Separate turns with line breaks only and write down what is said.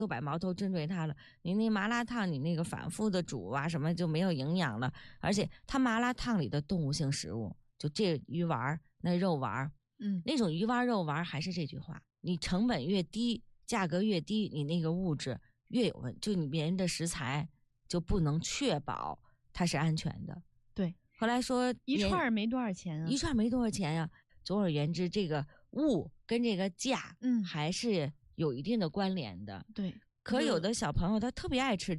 都把矛头针对它了。你那麻辣烫，你那个反复的煮啊，什么就没有营养了。而且它麻辣烫里的动物性食物，就这鱼丸那肉丸，那种鱼丸肉丸还是这句话，你成本越低，价格越低，你那个物质越有问，就你别人的食材就不能确保它是安全的。
对，
后来说
一串没多少钱啊，
一串没多少钱呀。总而言之，这个物跟这个价，还是有一定的关联的。
对，
可有的小朋友他特别爱吃